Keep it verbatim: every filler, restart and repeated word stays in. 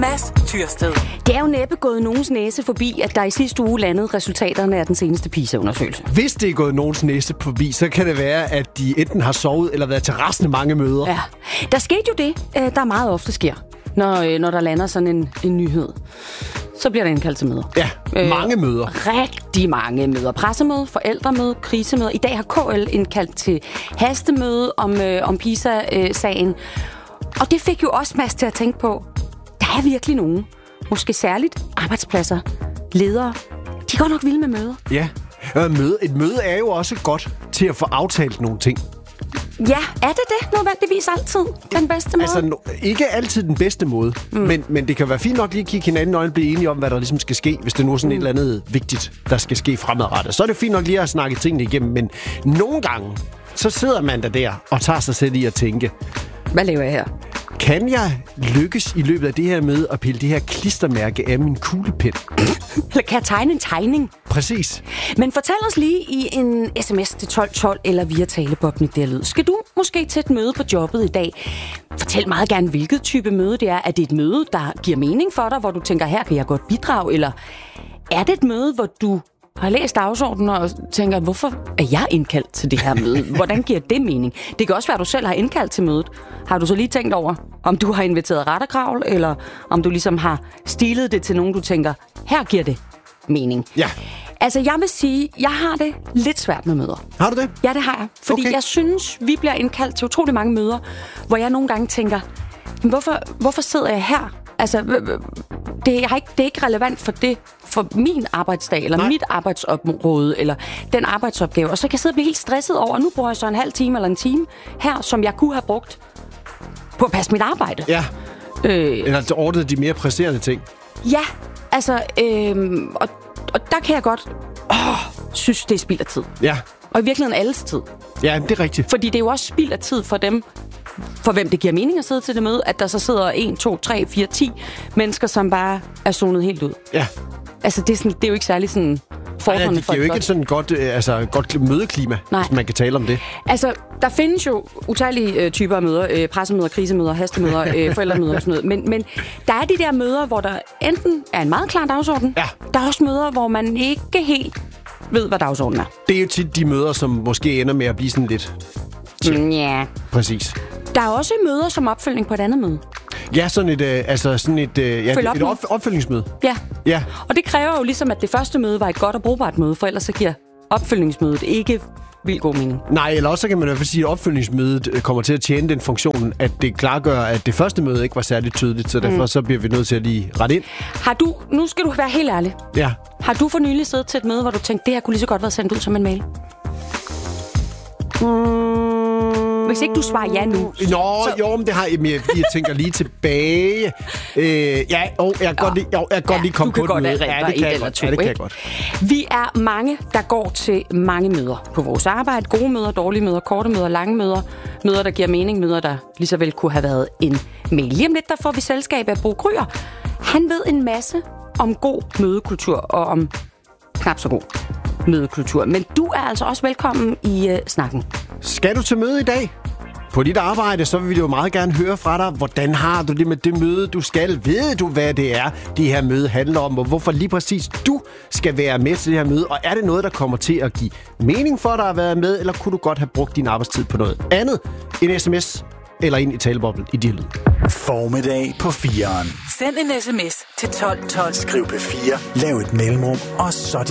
Mads Tyrsted. Det er jo næppe gået nogens næse forbi, at der i sidste uge landede resultaterne af den seneste PISA-undersøgelse. Hvis det er gået nogens næse forbi, så kan det være, at de enten har sovet eller været til resten mange møder. Ja, der skete jo det, der meget ofte sker, når, når der lander sådan en, en nyhed. Så bliver der indkaldt til møder. Ja, mange øh, møder. Rigtig mange møder. Pressemøde, forældremøde, krisemøder. I dag har K L indkaldt til hastemøde om, øh, om PISA-sagen. Og det fik jo også Mads til at tænke på, der er virkelig nogen, måske særligt arbejdspladser, ledere, de går nok vilde med møder. Ja, møde, et møde er jo også godt til at få aftalt nogle ting. Ja, er det det nødvendigvis altid den bedste måde? Altså, no, ikke altid den bedste måde, mm. men, men det kan være fint nok lige at kigge hinanden i øjnene og blive enige om, hvad der ligesom skal ske, hvis det nu er sådan mm. et eller andet vigtigt, der skal ske fremadrettet. Så er det fint nok lige at snakke tingene igennem, men nogle gange, så sidder man der der og tager sig selv i at tænke, hvad laver jeg her? Kan jeg lykkes i løbet af det her med at pille det her klistermærke af min kuglepen? Eller kan jeg tegne en tegning? Præcis. Men fortæl os lige i en sms til tolv tolv eller via talebobben i det lyd. Skal du måske til et møde på jobbet i dag? Fortæl meget gerne, hvilket type møde det er. Er det et møde, der giver mening for dig, hvor du tænker, her kan jeg godt bidrage? Eller er det et møde, hvor du har læst dagsordenen og tænker, hvorfor er jeg indkaldt til det her møde? Hvordan giver det mening? Det kan også være, at du selv har indkaldt til mødet. Har du så lige tænkt over, om du har inviteret retterkravl, eller om du ligesom har stilet det til nogen, du tænker, her giver det mening? Ja. Altså, jeg vil sige, jeg har det lidt svært med møder. Har du det? Ja, det har jeg. Fordi okay. jeg synes, vi bliver indkaldt til utrolig mange møder, hvor jeg nogle gange tænker, hvorfor, hvorfor sidder jeg her? Altså, det er, ikke, det er ikke relevant for det, for min arbejdsdag, eller Nej. mit arbejdsområde, eller den arbejdsopgave. Og så kan jeg sidde og blive helt stresset over, nu bruger jeg så en halv time eller en time her, som jeg kunne have brugt på at passe mit arbejde. Ja, øh, eller altså ordnet de mere presserende ting. Ja, altså, øh, og, og der kan jeg godt åh, synes, det er spild af tid. Ja. Og i virkeligheden alles tid. Ja, det er rigtigt. Fordi det er jo også spild af tid for dem, for hvem det giver mening at sidde til det møde, at der så sidder en, to, tre, fire, ti mennesker, som bare er zonet helt ud. Ja. Altså, det er, sådan, det er jo ikke særlig sådan fordrende. Nej, det giver jo ikke et sådan godt, altså, godt mødeklima, Nej. hvis man kan tale om det. Altså, der findes jo utallige øh, typer af møder, øh, pressemøder, krisemøder, hastemøder, øh, forældremøder og sådan noget. Men, men der er de der møder, hvor der enten er en meget klar dagsorden. Ja. Der er også møder, hvor man ikke helt ved, hvad dagsordenen er. Det er jo tit de møder, som måske ender med at blive sådan lidt... Mm, ja. Præcis. Der er også møder som opfølgning på et andet møde. Ja, sådan et, øh, altså sådan et, øh, ja, et op- opfølgningsmøde. Ja. ja. Og det kræver jo ligesom, at det første møde var et godt og brugbart møde, for ellers så giver opfølgningsmødet ikke vildt god mening. Nej, eller også kan man i hvert fald sige, at opfølgningsmødet kommer til at tjene den funktion, at det klargør, at det første møde ikke var særligt tydeligt, så derfor mm. så bliver vi nødt til at lige rette ind. Har du, nu skal du være helt ærlig. Ja. Har du for nylig siddet til et møde, hvor du tænkte, det her kunne lige så godt være sendt ud som en mail? Mm. Hvis ikke du svarer ja nu. Nå, så... jo, men det har jeg. Jeg, jeg tænker lige tilbage. Øh, ja, oh, jeg kan godt lige, jeg, jeg ja, lige komme på det. Ja, det kan jeg godt. To, ja, det kan jeg godt. Vi er mange, der går til mange møder på vores arbejde. Gode møder, dårlige møder, korte møder, lange møder. Møder, der giver mening. Møder, der lige så vel kunne have været en mail. Lige om lidt, der får vi selskab af Bo Kryer. Han ved en masse om god mødekultur og om knap så god mødekultur. Men du er altså også velkommen i uh, snakken. Skal du til møde i dag? På dit arbejde, så vil vi jo meget gerne høre fra dig. Hvordan har du det med det møde, du skal? Ved du, hvad det er, det her møde handler om? Og hvorfor lige præcis du skal være med til det her møde? Og er det noget, der kommer til at give mening for dig at være med? Eller kunne du godt have brugt din arbejdstid på noget andet? En sms eller ind i taleboblen i dit lyd. Formiddag på fireren. Send en sms til tolv tolv. Skriv P fire, lav et mellemrum, og så din